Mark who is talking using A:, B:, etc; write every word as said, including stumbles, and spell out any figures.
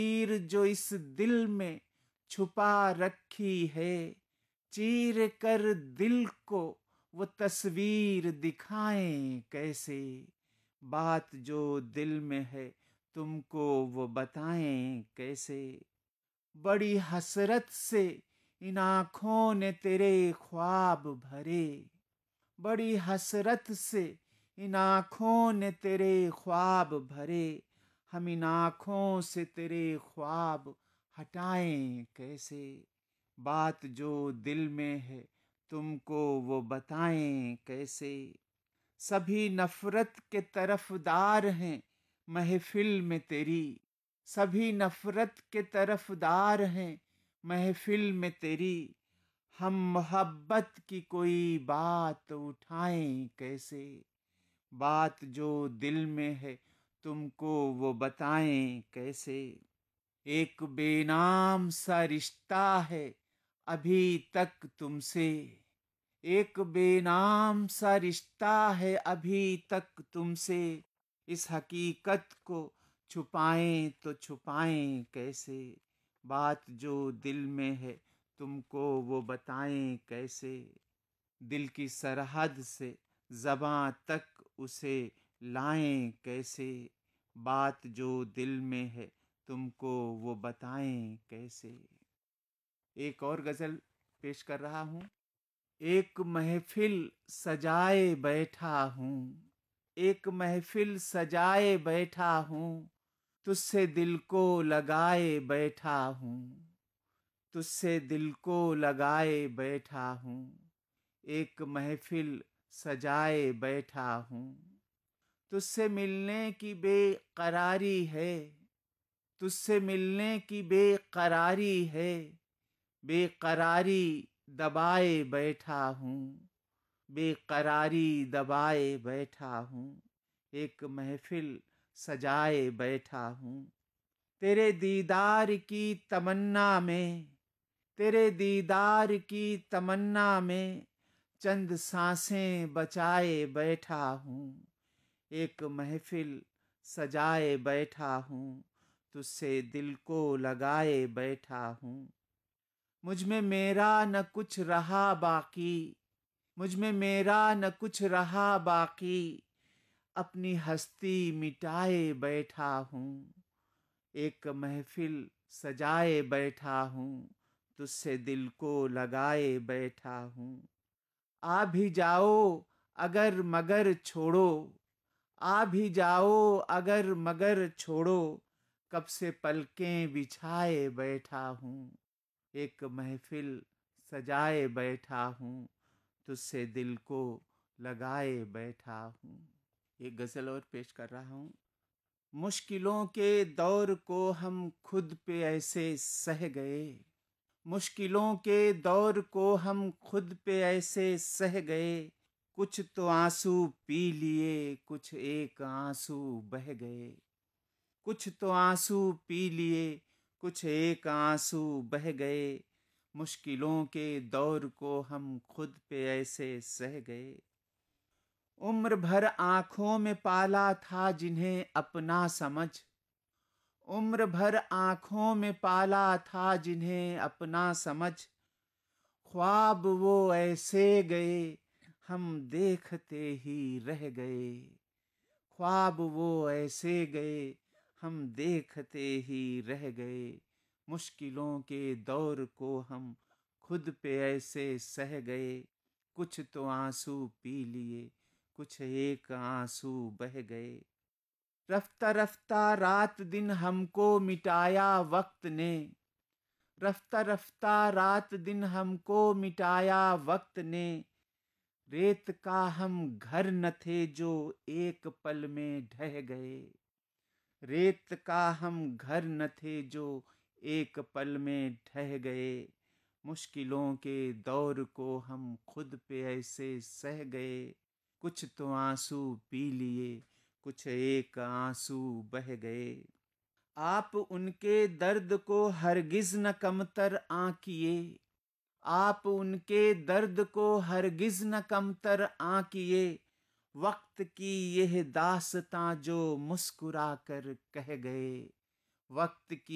A: तस्वीर जो इस दिल में छुपा रखी है, चीर कर दिल को वो तस्वीर दिखाएं कैसे। बात जो दिल में है तुमको वो बताएं कैसे। बड़ी हसरत से इन आँखों ने तेरे ख्वाब भरे, बड़ी हसरत से इन आँखों ने तेरे ख्वाब भरे। हम इन आँखों से तेरे ख्वाब हटाएं कैसे। बात जो दिल में है तुमको वो बताएं कैसे। सभी नफरत के तरफदार हैं महफिल में तेरी, सभी नफरत के तरफदार हैं महफिल में तेरी। हम मोहब्बत की कोई बात उठाएं कैसे। बात जो दिल में है तुमको वो बताएं कैसे। एक बेनाम सा रिश्ता है अभी तक तुमसे, एक बेनाम सा रिश्ता है अभी तक तुमसे। इस हकीकत को छुपाएं तो छुपाएं कैसे। बात जो दिल में है तुमको वो बताएं कैसे। दिल की सरहद से ज़बां तक उसे लाएं कैसे। बात जो दिल में है तुमको वो बताएं कैसे। एक और गज़ल पेश कर रहा हूँ। एक महफिल सजाए बैठा हूँ, एक महफिल सजाए बैठा हूँ, तुझसे दिल को लगाए बैठा हूँ, तुझसे दिल को लगाए बैठा हूँ। एक महफिल सजाए बैठा हूँ, तुझसे मिलने की बेकरारी है, तुझसे मिलने की बेकरारी है। बेकरारी दबाए बैठा हूँ, बेकरारी दबाए बैठा हूँ। एक महफिल सजाए बैठा हूँ। तेरे दीदार की तमन्ना में, तेरे दीदार की तमन्ना में चंद सांसें बचाए बैठा हूँ। एक महफिल सजाए बैठा हूँ, तुझसे दिल को लगाए बैठा हूँ। मुझ में मेरा न कुछ रहा बाकी, मुझ में मेरा न कुछ रहा बाकी, अपनी हस्ती मिटाए बैठा हूँ। एक महफिल सजाए बैठा हूँ, तुझसे दिल को लगाए बैठा हूँ। आ भी जाओ अगर मगर छोड़ो, आ भी जाओ अगर मगर छोड़ो, कब से पलकें बिछाए बैठा हूँ। एक महफिल सजाए बैठा हूँ, तुझसे दिल को लगाए बैठा हूँ। एक गज़ल और पेश कर रहा हूँ। मुश्किलों के दौर को हम खुद पे ऐसे सह गए, मुश्किलों के दौर को हम खुद पे ऐसे सह गए। कुछ तो आंसू पी लिए, कुछ एक आंसू बह गए। कुछ तो आंसू पी लिए, कुछ एक आंसू बह गए। मुश्किलों के दौर को हम खुद पे ऐसे सह गए। उम्र भर आँखों में पाला था जिन्हें अपना समझ, उम्र भर आँखों में पाला था जिन्हें अपना समझ। ख्वाब वो ऐसे गए हम देखते ही रह गए। ख्वाब वो ऐसे गए हम देखते ही रह गए। मुश्किलों के दौर को हम खुद पे ऐसे सह गए। कुछ तो आंसू पी लिए, कुछ एक आंसू बह गए। रफ्ता रफ्ता रात दिन हमको मिटाया वक्त ने, रफ्ता रफ्ता रात दिन हमको मिटाया वक्त ने। रेत का हम घर न थे जो एक पल में ढह गए, रेत का हम घर न थे जो एक पल में ढह गए। मुश्किलों के दौर को हम खुद पे ऐसे सह गए। कुछ तो आंसू पी लिए, कुछ एक आंसू बह गए। आप उनके दर्द को हरगिज न कमतर आंकिए, आप उनके दर्द को हरगिज न कमतर आंकिए। वक्त की यह दास्तां जो मुस्कुरा कर कह गए, वक्त की